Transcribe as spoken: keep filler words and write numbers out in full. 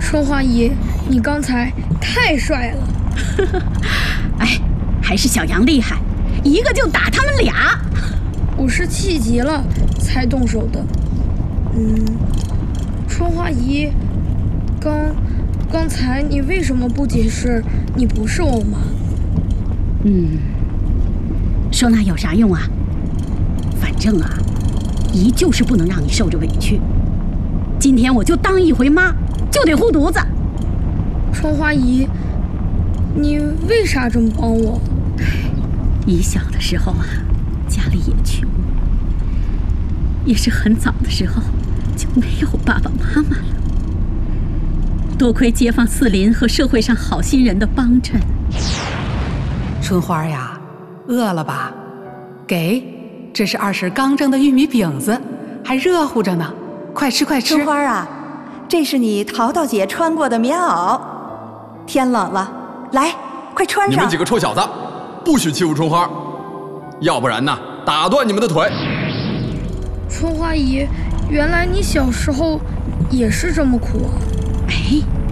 春花姨，你刚才太帅了。 哎，还是小杨厉害，一个就打他们俩。 我是气急了才动手的。嗯，春花姨，刚刚才你为什么不解释你不是我妈？ 嗯，说那有啥用啊？反正啊，姨就是不能让你受着委屈。今天我就当一回妈，就得护犊子。 春花姨，你为啥这么帮我？ 姨小的时候啊，家里也穷，也是很早的时候就没有爸爸妈妈了。多亏街坊四邻和社会上好心人的帮衬。 春花呀，饿了吧？给，这是二婶刚蒸的玉米饼子，还热乎着呢，快吃快吃。 春花啊，这是你淘淘姐穿过的棉袄，天冷了，来，快穿上。 你们几个臭小子，不许欺负春花，要不然呢，打断你们的腿。 春花姨，原来你小时候也是这么苦啊！ 哎，